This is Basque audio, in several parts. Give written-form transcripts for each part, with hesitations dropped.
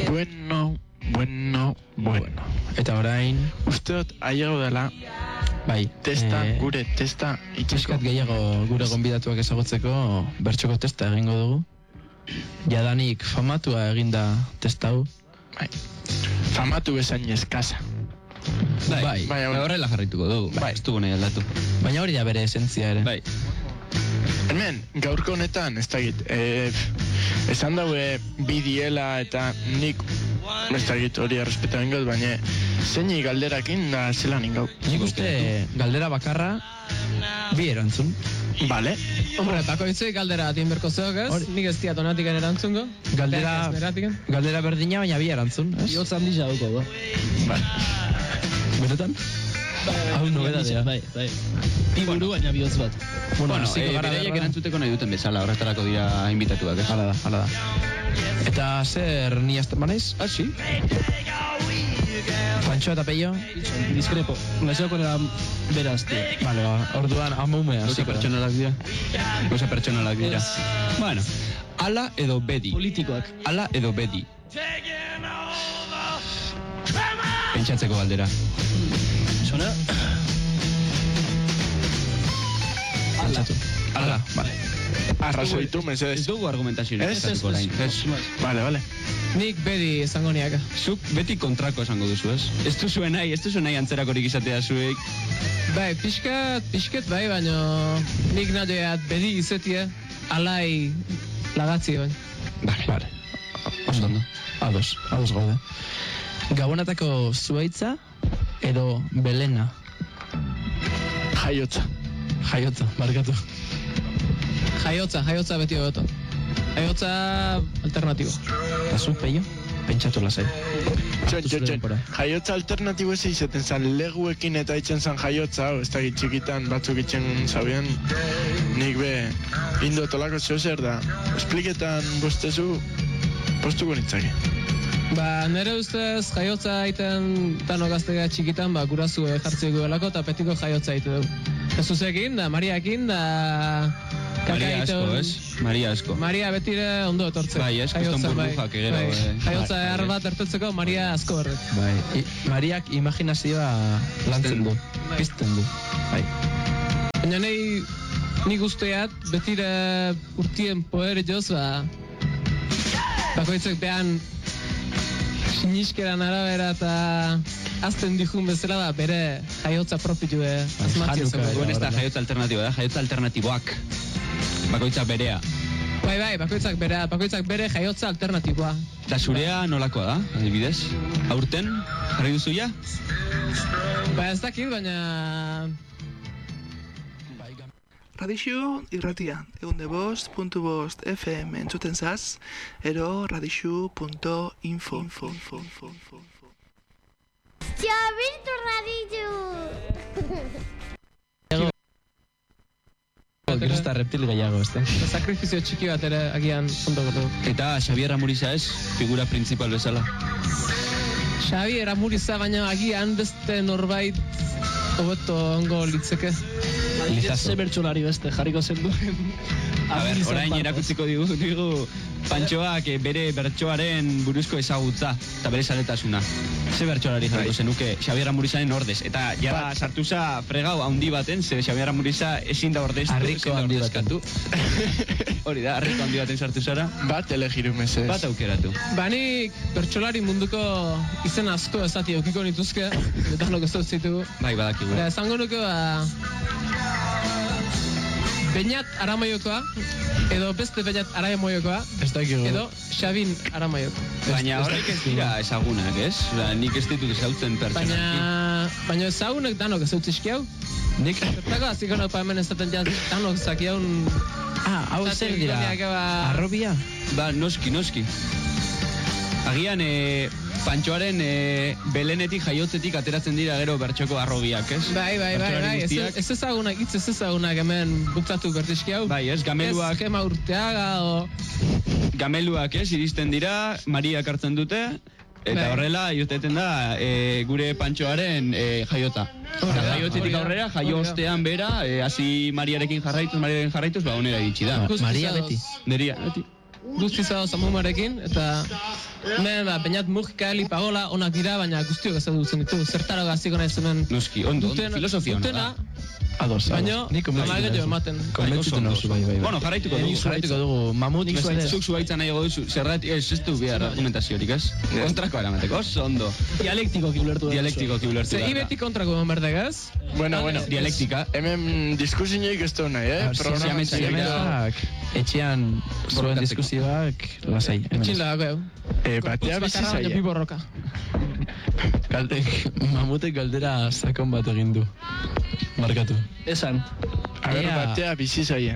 Bueno. Eta orain Usteot aiago dela bai, gure testa ikaskat gehiago gure gonbidatuak ezagutzeko bertxoko testa egingo dugu. Jadanik famatua eginda testa hau. Bai. Famatu bezain eskasa. Bai. Horrela jarrituko dugu. Bai. Ez dugu nahi aldatu. Baina hori da bere esentzia ere. Bai. Hemen, gaurko honetan, ez dakit, esan daue bidiela eta nik, ez dakit hori errespeta bengot, baina zeini galderakin da zelan ingau. Nik uste galdera bakarra bi erantzun. Vale. Hombre, bakoitzek galdera atin berko zeok, ez? Nik ez diat onatiken erantzungo. Galdera berdina, baina bi erantzun, ez? Iotz handila duko, Benetan? Hau nobedadea. Bai. Iburu baina bihotz bat. Bueno, beraiek erantzuteko nahi duten bezala, horretarako dira inbitatuak, ez? Hala da. Eta zer ni azten banaiz? Si? Pancho eta Peio? Discrepo. Laseoko nera beraz, tío. Vale, orduan amumea. Gauza pertsonalak dira. Bueno, ala edo bedi. Politikoak. Ala edo bedi. Pentsatzeko galdera. Sona? Ala, vale. Arrazoitu, mesedez. Ez dugu argumentazioa. Ez. Vale. Nik bedi esango niaka. Zuk beti kontrako esango duzu, ez? Ez duzu nahi antzerakorik izatea zuek. Bai, pixket bai, baina nik nadeat bedi izetia alai lagatzi baina. Vale. Oso ondo. Ados gaude. Gabonatako zuaitza edo Belena? Jaiotza, markatu. Jaiotza beti hobeto. Jaiotza alternatibo. Eta zu, Peio? Pentsatu lasai. Txon. Jaiotza alternatibo ez izaten zan leguekin eta itzen zan jaiotza, ez da txikitan batzuk itzen zabian, nik be, indotolako zeo zer da. Espliketan bostezu, postuko nitzake. Nere ustez jaiotza egiten tano gaztega txikitan, gurazu jartzeko delako eta petiko jaiotza egiten dugu. Jesusekin, da Mariakin, da... Maria asko, ez? Maria asko. Maria betire ondo etortzen. Bai, ez, kuston burbujak egero. Jaiotza ehar bat ertetzeko Maria asko horret. Bai, Mariak imaginazioa lantzen du. Pizten du. Bai. Baina nik usteat, betire urtien poder joz, bakoitzek behan siniskeran arabera eta azten dihun bezala bere jaiotza propitu asmatzeko. Duen ez da jaiotza alternatiboa da, jaiotza alternatiboak. Bakoitzak berea. Bai, bakoitzak bere jaiotza alternatiboa. Eta zurea nolakoa da, adibidez? Aurten, jarri duzu ja? Ez dakit, baina... Radixu irratia, egunde5.5 FM entzuten zaz, ero radixu.info. Xabirtu radixu! Krista reptil gehiago, ez da? Sakrifizio txiki bat ere agian ondo gordo. Eta Xabier Amuriza ez, figura principal bezala. Xabier Amuriza, baina agian beste norbait hobeto ongo litzeke. Ze bertsolari beste, jarriko zen duen. Orain erakutziko digu Pantxoak bere bertsoaren buruzko ezagutza eta bere zaletasuna. Ze bertsolari jarriko zenuke Xabier Amurizaren ordez. Eta jara sartuza fregau handi baten, ze Xabier Amuriza ezin da ordeztu. Arriko handi baten. Hori da, arriko handi baten sartu zara. Bat elegiru mesedez. Bat aukeratu. Nik bertsolari munduko izen asko ezati eukiko nituzke, danok ez dut zitugu. Bai, badakigu. Esango nuke Beñat Aramaiokoa, edo beste Beñat Aramaiokoa, edo Xabin Aramaioko. Baina horrek ez dira ezagunak, ez? Nik ez ditut ezautzen pertsonak. Baina ezagunak danok ez dut izki hau. Nik zertako aziko nopa hemen ezaten jaz danok zaki haun... Hau zer dira, arrobia? Noski. Agian, Pantxoaren belenetik jaiotzetik ateratzen dira gero bertxoko arrobiak, ez? Bai. Ez ezagunak hemen buktatu bertizki hau. Bai, ez, gameluak... Ez, Gema Urteaga, Gameluak, ez, iristen dira, Mariak hartzen dute, eta horrela, irteten da, gure Pantxoaren jaiota. Jaiotzetik aurrera, jaio ostean bera, hasi Mariarekin jarraituz, honera iritsi da. Maria beti. Neria, beti. guztiza zamumarekin, eta hemen, Beñat Mujika, Eli Pagola, onak dira, baina guztiok ez dutzen ditu, zertaro gaztiko nahi zenen. Noski, ondo, filosofia hona da. Ados, baina, ama gehiago ematen. Konbentzitu nauzu, bai. Bueno, jarraituko dugu, mamut zuk zuaitza nahi duzu, zerratik ez du behar argumentaziorik, ez? Kontrako eramateko, oso ondo. Dialektikoki ulertu. Ze, ibeti kontrako eman berdek, ez? Bueno, dialektika. Hemen diskusiñoik ez du nahi, Siamesak, etxean zuen diskusioak, lasai. Etxin lagako, Batea bizi zaie. Biborroka. Mamutek galdera sakon bat egin du. Markatu. Esan. A ver, batea bizi zaie.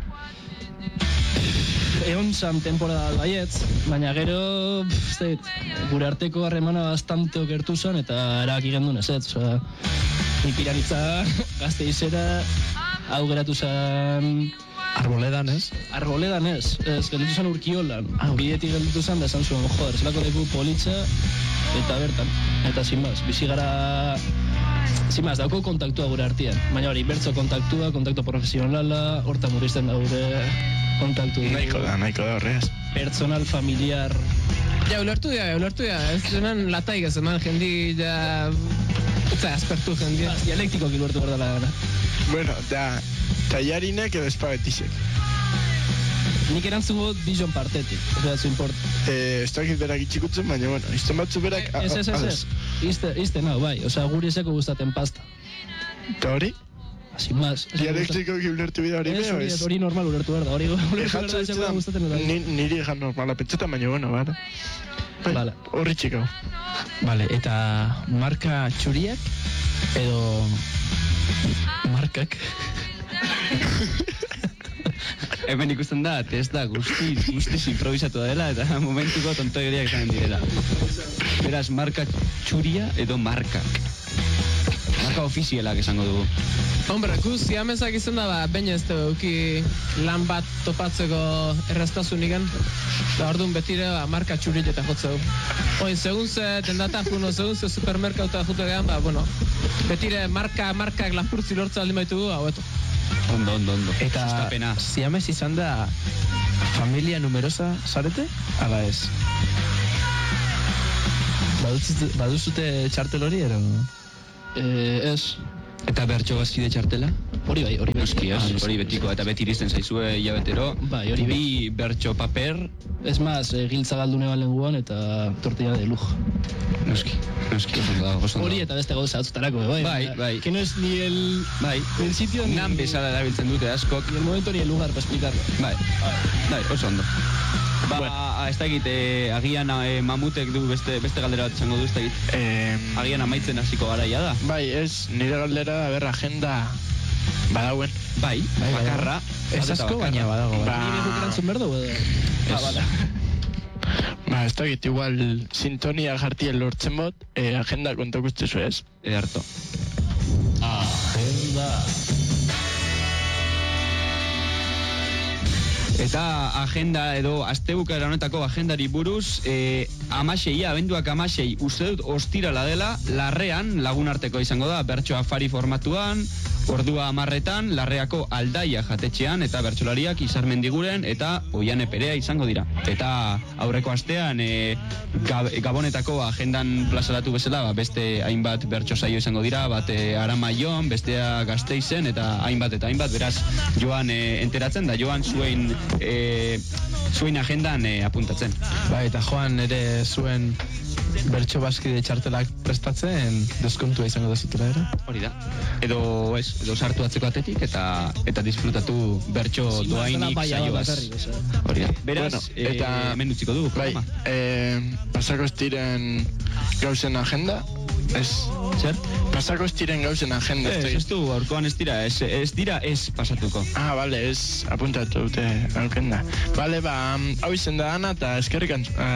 Egon zan temporada baietz, baina gero, gure arteko harremana bastante okertu zen, eta erabaki gendun ezetz. Nik Iraritza Gasteizera, hau geratu zen... Arboledan, ez? Arboledan ez, gelditu zen Urkiolan. Bidetik gelditu zen, da esan zuen, joder, zelako leku politxa, eta bertan. Eta zinbaz, bizi gara... Zinbaz, dauko kontaktua gure artean. Baina hori, bertzo kontaktua, kontaktu profesionala, horta murrizten da gure kontaktu. Nahiko da horreaz. Personal, familiar... Ja, ulertu dira. Ez zenan lataik ez eman jendi, ja... Eta aspertu jendi. Dialektiko kiluertu behar dela gara. Bueno, da... Tallarinek edo espagetisek. Nik erantzungo dijon partetik, osea, zu import. Ez dakit berak itxikutzen, baina, bueno, izten batzu berak... Ez. Izte, nau, bai, osea, guri eseko gustaten pasta. Eta hori? Sin más. Dialektiko ulertu bida hori beho, ez? Hori normal ulertu behar da, hori ulertu behar da, gustaten da. Niri egan normala pentsetan, baina, bueno, bale. Vale. Horri txikau. Vale, eta marka txuriak edo markak? Hemen ikusten da, testa guztiz improvisatu dela eta momentuko tontogeriak esanen direla. Beraz, marka txuria edo markak. Marka ofizialak esango dugu. Hombre, Siamesak izan da, baina ez duki lan bat topatzeko erraztasunik. Orduan betire marka txurietan jotzeu. Oin, segun ze dendatan juno, segun ze supermerkauta jute gehan, bueno, betire markak lapurtzi lortza aldin baitugu, hauetu. Ondo. Eta Siames izan da familia numerosa zarete? Ala ez? Baduzute txartel hori, ero? Ez. Eta bertso bazkide txartela? Hori bai. Noski, hori betiko, eta beti iristen zaizue hilabetero. Bai, hori bai. Bi bertso paper. Ez maz, giltza galdune bat lenguan eta tortilla de lujo. Noski, oso hori eta beste gauza atzutarako, bai. Bai. Que no es ni el... Bai. El sitio... Nan bezala erabiltzen dute askok. Ni el momento ni el lugar para explicarlo. Bai, oso ondo. Ez dakit, agian mamutek du beste galdera bat izango du, ez dakit. Agian amaitzen hasiko garaia da. Bai, ez, nire galdera da, agenda badauen. Bai, bakarra. Ez asko, baina badago. Nire duk erantzun berdu, edo? Ez dakit, igual sintonia jartien lortzen bot, agenda kontak ustezu ez? Ederto. Agenda. Eta agenda edo astebukaera honetako agendari buruz, abenduak 16, uste dut ostirala dela, Larrean lagunarteko izango da, bertso afari formatuan, ordua 10etan, Larreako Aldaia jatetxean, eta bertsolariak Izarmendiguren eta Oiane Perea izango dira. Eta aurreko astean, Gabonetako agendan plazaratu bezala, beste hainbat bertso saio izango dira, bat Aramaion, bestea Gasteizen, eta hainbat, beraz, joan enteratzen, da joan zuen agendan apuntatzen. Bai, eta joan ere zuen bertso bazkide txartelak prestatzen deskontua izango da zutela ere? Hori da. Edo sartu atzeko atetik eta disfrutatu bertso doainik saioaz. Hori da. Beraz, eta hemen utziko dugu programa. Pasako estiren gauzen agenda? Ez. Zer? Pasako estiren gauzen agenda. Ez du, aurkoan ez dira ez pasatuko. Bale, ez apuntatu dute aukenda. Bale, hau izen da Ana eta eskerrik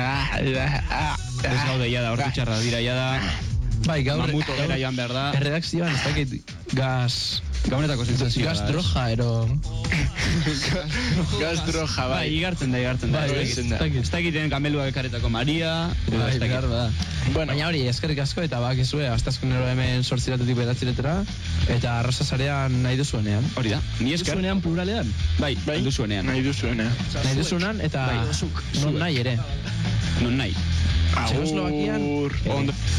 Ez gaude jada, ordu txarra dira jada. Bai, gaur... Mamuto gara joan behar da. Erredakzioan, ez dakit gaz... Gabonetako sensazioa. Gaz droja, ero... Gastro Bai, jabai. igartzen da. Ez dakiten kameluak ekaretako Maria, Bai, behar da. Bueno. Baina hori, eskerrik asko eta bakizue, astazkenero hemen 8:00 beratziretara, eta arroza sarean nahi duzuenean. hori da. Ni esker. Duzuenean pluralean. Bai, duzuenean. Nahi duzuenean. Nahi duzunan eta non nahi ere. Non nahi. Txekoslovakian, Agur. Ondo.